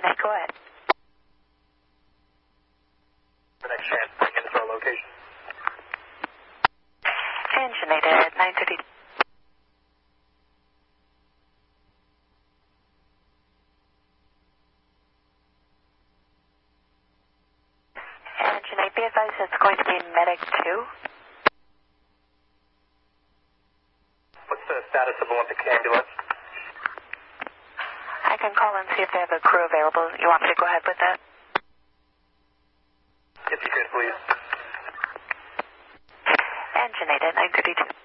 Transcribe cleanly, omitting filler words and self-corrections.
Janae, go ahead. The next chance, bring in to our location. And Janae at 9:30. And Janae, be advised it's going to be Medic 2. What's the status of Olympic ambulance? I can call and see if they have a crew available. You want me to go ahead with that? If you could, please. And Janae at 9:32.